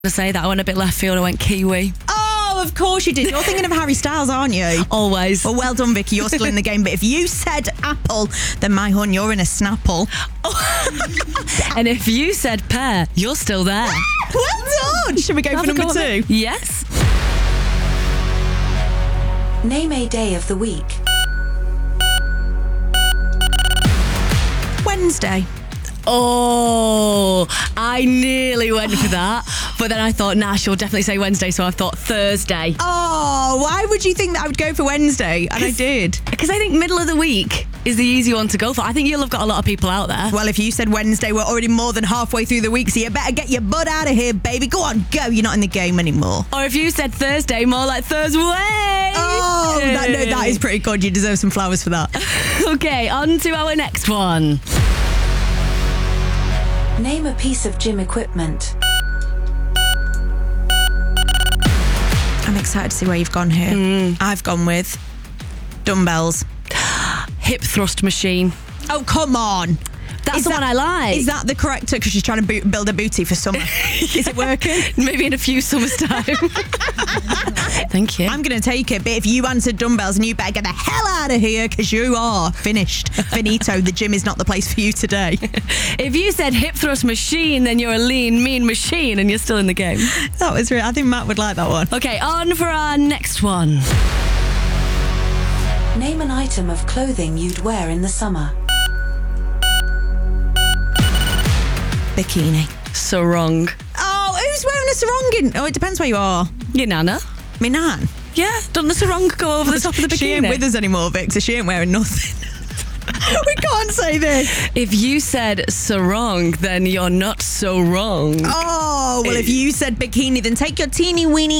To say that I went a bit left field. I went Kiwi. Oh, of course you did. You're thinking of Harry Styles, aren't you? Always. Well done, Vicky. You're still in the game. But if you said apple, then my hun, you're in a snapple. And if you said pear, you're still there. Well done. Should we go for number 2? Yes. Name a day of the week. Wednesday. Oh, I nearly went for that. But then I thought, nah, she'll definitely say Wednesday. So I thought Thursday. Oh, why would you think that I would go for Wednesday? And I did. Because I think middle of the week is the easy one to go for. I think you'll have got a lot of people out there. Well, if you said Wednesday, we're already more than halfway through the week, so you better get your butt out of here, baby. Go on, go. You're not in the game anymore. Or if you said Thursday, more like Thursday. Oh, that is pretty good. You deserve some flowers for that. Okay, on to our next one. Name a piece of gym equipment. I'm excited to see where you've gone here. I've gone with dumbbells. Hip thrust machine. Oh, come on. That's the one I like. Is that the correct? Because she's trying to build a booty for summer. Is it working? Maybe in a few summers' time. Thank you. I'm going to take it, but if you answered dumbbells, and you better get the hell out of here because you are finished. Finito. The gym is not the place for you today. If you said hip thrust machine, then you're a lean, mean machine and you're still in the game. That was real. I think Matt would like that one. Okay, on for our next one. Name an item of clothing you'd wear in the summer. Bikini. Sarong. Oh, who's wearing a sarong? Oh, it depends where you are. Your nana. Me nan. Yeah, doesn't the sarong go over the top of the bikini? She ain't with us anymore, Vic, so she ain't wearing nothing. We can't say this. If you said sarong, then you're not so wrong. Oh, well, if you said bikini, then take your teeny weeny